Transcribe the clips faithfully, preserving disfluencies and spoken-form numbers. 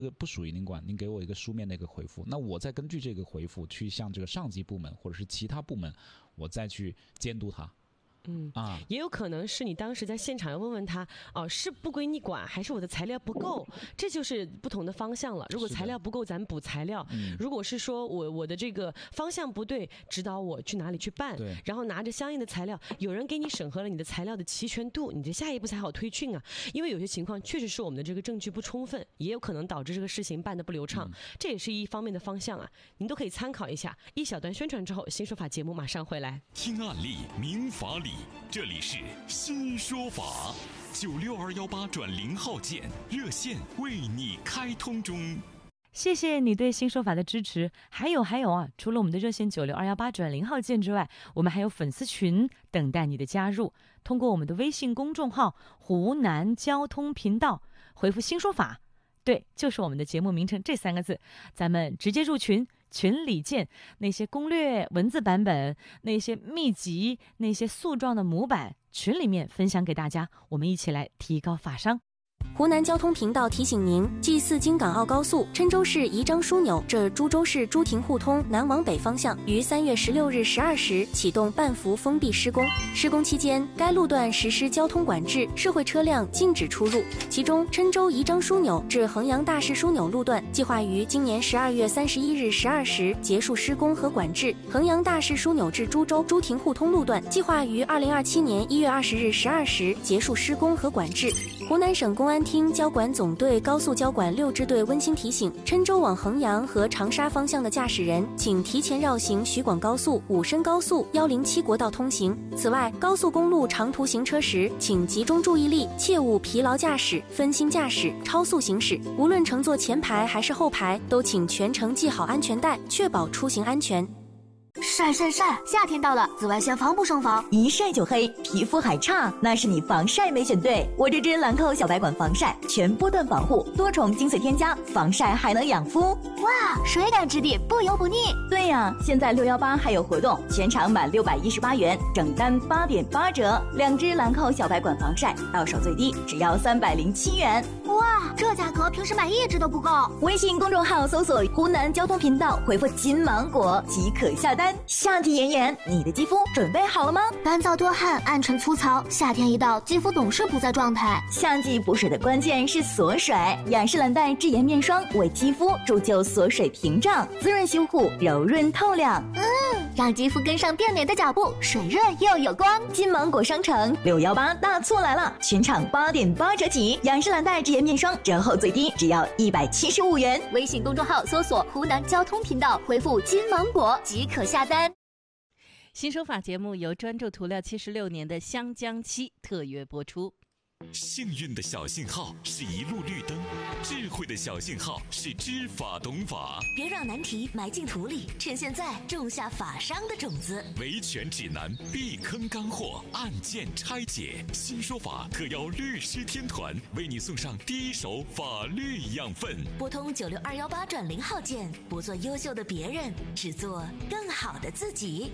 不属于您管，您给我一个书面的一个回复，那我再根据这个回复去向这个上级部门或者是其他部门，我再去监督他。 嗯啊，也有可能是你当时在现场要问问他，哦，是不归你管，还是我的材料不够？这就是不同的方向了。如果材料不够，咱们补材料；嗯、如果是说我我的这个方向不对，指导我去哪里去办，然后拿着相应的材料，有人给你审核了你的材料的齐全度，你的下一步才好推进啊。因为有些情况确实是我们的这个证据不充分，也有可能导致这个事情办得不流畅，嗯、这也是一方面的方向啊。您都可以参考一下。一小段宣传之后，新说法节目马上回来。 听案例，明法理。这里是新说法，九六二幺八转零号键热线为你开通中。 谢谢你对新说法的支持。还有还有啊，除了我们的热线九六二幺八转零号键之外，我们还有粉丝群等待你的加入。通过我们的微信公众号湖南交通频道回复新说法，对，就是我们的节目名称这三个字，咱们直接入群。群里见，那些攻略文字版本，那些秘籍，那些诉状的模板，群里面分享给大家，我们一起来提高法商。 湖南交通频道提醒您：G 四京港澳高速郴州市宜章枢纽至株洲市朱亭互通南往北方向于三月十六日十二时启动半幅封闭施工。施工期间，该路段实施交通管制，社会车辆禁止出入。其中，郴州宜章枢纽至衡阳大市枢纽路段计划于今年十二月三十一日十二时结束施工和管制；衡阳大市枢纽至株洲朱亭互通路段计划于二零二七年一月二十日十二时结束施工和管制。湖南省公安厅交管总队高速交管六支队温馨提醒：郴州往衡阳和长沙方向的驾驶人，请提前绕行徐广高速、武深高速、一零七国道通行。此外，高速公路长途行车时，请集中注意力，切勿疲劳驾驶、分心驾驶、超速行驶。无论乘坐前排还是后排，都请全程系好安全带，确保出行安全。 晒晒晒！夏天到了，紫外线防不胜防， 一晒就黑，皮肤还差，那是你防晒没选对。我这支兰蔻小白管防晒，全波段保护，多重精粹添加，防晒还能养肤。 哇，水感质地，不油不腻。 对呀，现在六一八还有活动，全场满六百一十八元，整单八点八折。两支兰蔻小白管防晒，到手最低只要三百零七元。 哇，这价格平时买一支都不够。 微信公众号搜索湖南交通频道，回复金芒果即可下单。夏季炎炎，你的肌肤准备好了吗？ 干燥多汗，暗沉粗糙，夏天一到，肌肤总是不在状态。 夏季补水的关键是锁水，雅诗兰黛智妍面霜为肌肤铸就锁水屏障，滋润修护，柔润透亮。 嗯，让肌肤跟上变美的脚步，水润又有光。 金芒果商城六一八大促来了，全场八点八折起，雅诗兰黛智妍面霜折后最低只要一百七十五元。 微信公众号搜索湖南交通频道，回复金芒果即可下单。 新说法节目由专注涂料七十六年的湘江七特约播出。 幸运的小信号是一路绿灯，智慧的小信号是知法懂法。 别让难题埋进土里，趁现在种下法商的种子。 维权指南，避坑干货，案件拆解。新说法特邀律师天团为你送上第一手法律养分。 拨通九六二幺八转零号键，不做优秀的别人，只做更好的自己。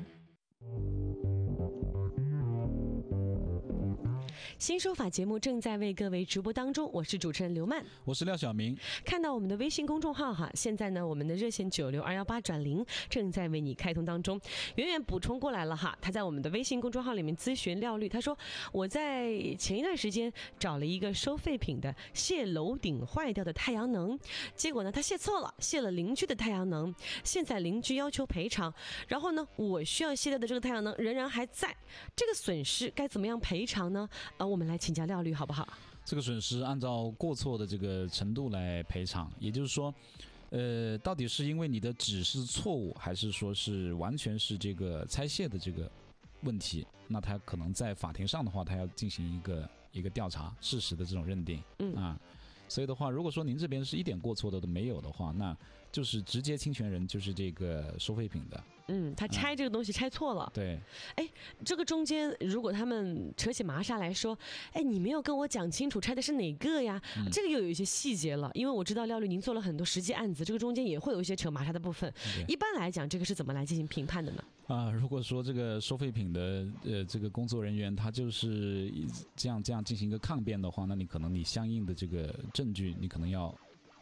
新说法节目正在为各位直播当中，我是主持人刘曼， 我是廖晓明。 看到我们的微信公众号哈，现在呢我们的热线九六二幺八转零正在为你开通当中。圆圆补充过来了哈，他在我们的微信公众号里面咨询廖律，他说我在前一段时间找了一个收废品的卸楼顶坏掉的太阳能，结果呢他卸错了，卸了邻居的太阳能，现在邻居要求赔偿，然后呢我需要卸掉的这个太阳能仍然还在，这个损失该怎么样赔偿呢？呃，我们来请教廖律好不好？ 这个损失按照过错的这个程度来赔偿，也就是说，呃，到底是因为你的指示错误，还是说是完全是这个拆卸的这个问题？那他可能在法庭上的话，他要进行一个一个调查事实的这种认定，嗯啊，所以的话，如果说您这边是一点过错的都没有的话，那就是直接侵权人就是这个收废品的。 嗯，他拆这个东西拆错了。 对， 哎，这个中间如果他们扯起麻纱来说，哎，你没有跟我讲清楚拆的是哪个呀？嗯、这个又有一些细节了，因为我知道廖律您做了很多实际案子，这个中间也会有一些扯麻纱的部分。一般来讲，这个是怎么来进行评判的呢？ 啊，如果说这个收废品的呃这个工作人员他就是这样这样进行一个抗辩的话，那你可能你相应的这个证据你可能要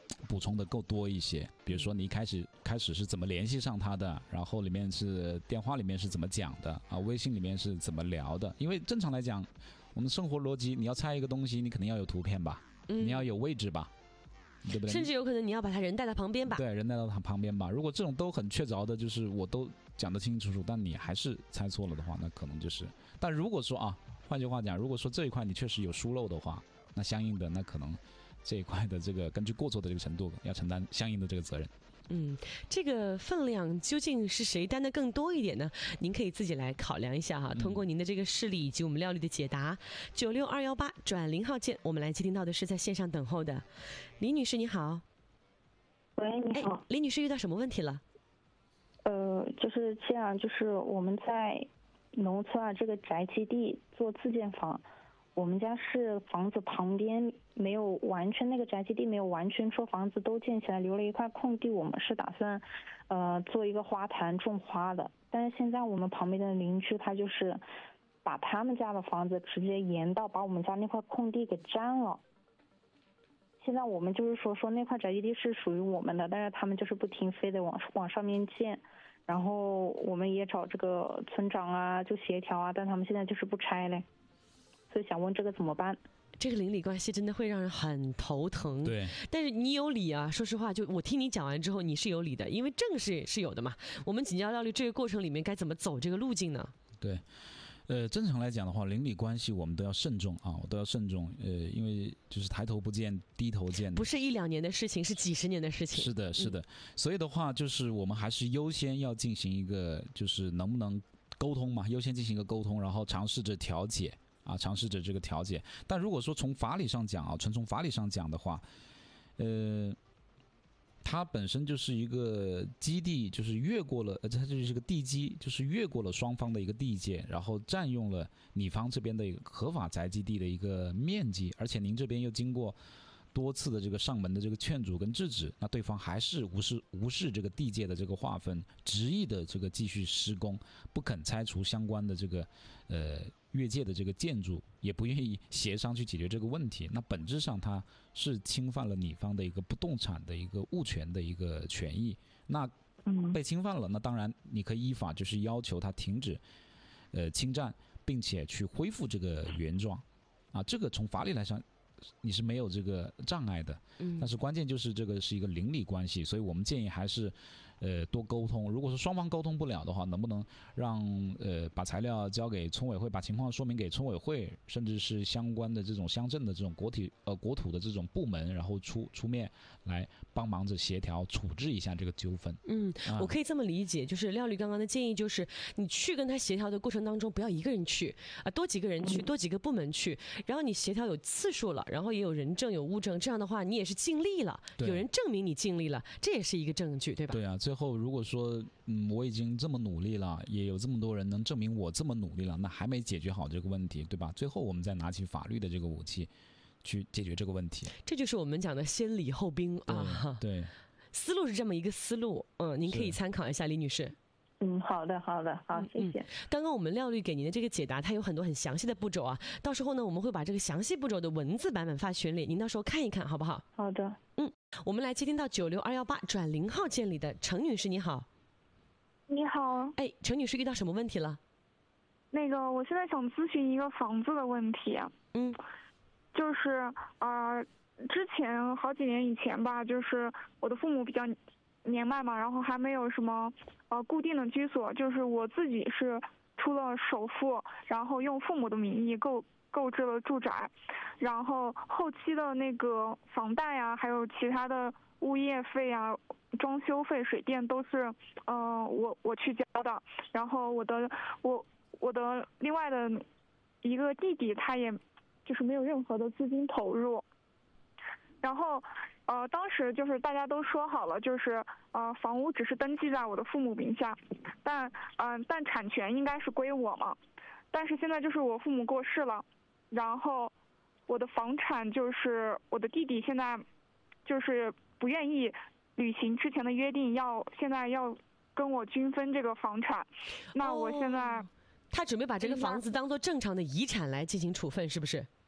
补充的够多一些。比如说你一开始开始是怎么联系上他的，然后里面是电话里面是怎么讲的啊，微信里面是怎么聊的。因为正常来讲，我们生活逻辑，你要猜一个东西，你肯定要有图片吧，嗯、你要有位置吧。对不对？ 甚至有可能你要把他人带到旁边吧。 对，人带到他旁边吧。如果这种都很确凿的，就是我都讲得清清楚楚，但你还是猜错了的话，那可能就是。但如果说啊，换句话讲，如果说这一块你确实有疏漏的话，那相应的那可能这一块的这个根据过错的这个程度，要承担相应的这个责任。 嗯，这个分量究竟是谁担的更多一点呢？您可以自己来考量一下哈。通过您的这个事例以及我们廖律的解答，九六二幺八转零号键，我们来接听到的是在线上等候的李女士，你好。 喂，你好。 哎，李女士遇到什么问题了？ 呃，就是这样，就是我们在农村啊，这个宅基地做自建房。我们家是房子旁边没有完全那个宅基地没有完全说房子都建起来，留了一块空地，我们是打算呃做一个花坛种花的。但是现在我们旁边的邻居他就是把他们家的房子直接延到把我们家那块空地给占了。现在我们就是说说那块宅基地是属于我们的，但是他们就是不听，非得往往上面建。然后我们也找这个村长啊就协调啊，但他们现在就是不拆嘞。所以想问这个怎么办？ 这个邻里关系真的会让人很头疼。 对， 但是你有理啊，说实话，就我听你讲完之后，你是有理的，因为正是是有的嘛。我们请教廖律，这个过程里面该怎么走这个路径呢？ 对，呃，正常来讲的话，邻里关系我们都要慎重啊，我都要慎重。呃，因为就是抬头不见低头见， 不是一两年的事情，是几十年的事情。 是的，是的。嗯、所以的话，就是我们还是优先要进行一个，就是能不能沟通嘛，优先进行一个沟通，然后尝试着调解。啊，尝试着这个调解，但如果说从法理上讲啊，纯从法理上讲的话，呃，它本身就是一个基地，就是越过了，呃，它就是个地基，就是越过了双方的一个地界，然后占用了你方这边的一个合法宅基地的一个面积，而且您这边又经过多次的这个上门的这个劝阻跟制止，那对方还是无视无视这个地界的这个划分，执意的这个继续施工，不肯拆除相关的这个呃越界的这个建筑，也不愿意协商去解决这个问题，那本质上它是侵犯了你方的一个不动产的一个物权的一个权益，那被侵犯了，那当然你可以依法就是要求他停止呃侵占，并且去恢复这个原状啊，这个从法理来上你是没有这个障碍的，但是关键就是这个是一个邻里关系，所以我们建议还是呃多沟通。如果说双方沟通不了的话，能不能让呃把材料交给村委会，把情况说明给村委会，甚至是相关的这种乡镇的这种国体呃国土的这种部门，然后出出面来帮忙着协调处置一下这个纠纷。 嗯，啊、我可以这么理解，就是廖律刚刚的建议就是，你去跟他协调的过程当中，不要一个人去啊，多几个人去，多几个部门去，然后你协调有次数了。然后也有人证有物证，这样的话你也是尽力了，有人证明你尽力了，这也是一个证据，对吧？ 对啊，最后如果说嗯我已经这么努力了，也有这么多人能证明我这么努力了，那还没解决好这个问题，对吧？最后我们再拿起法律的这个武器去解决这个问题， 这就是我们讲的先礼后兵啊。 对， 思路是这么一个思路，嗯，您可以参考一下，李女士。 嗯，好的，好的，好，谢谢。 嗯、刚刚我们廖律给您的这个解答，它有很多很详细的步骤啊。到时候呢，我们会把这个详细步骤的文字版本发群里，您到时候看一看，好不好？ 好的。 嗯，我们来接听到九六二幺八转零号键里的程女士，你好。 你好。 哎，程女士遇到什么问题了？ 那个，我现在想咨询一个房子的问题。 嗯， 就是呃，之前好几年以前吧，就是我的父母比较年迈嘛，然后还没有什么呃固定的居所，就是我自己是出了首付，然后用父母的名义购购置了住宅，然后后期的那个房贷啊，还有其他的物业费啊、装修费、水电都是呃我我去交的，然后我的我我的另外的一个弟弟他也就是没有任何的资金投入，然后。呃，当时就是大家都说好了，就是呃，房屋只是登记在我的父母名下，但嗯、呃，但产权应该是归我嘛。但是现在就是我父母过世了，然后我的房产就是我的弟弟现在就是不愿意履行之前的约定，要现在要跟我均分这个房产。那我现在、 哦、他准备把这个房子当做正常的遗产来进行处分，是不是？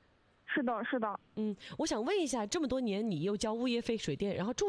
是的，是的。 嗯，我想问一下，这么多年你又交物业费、水电，然后住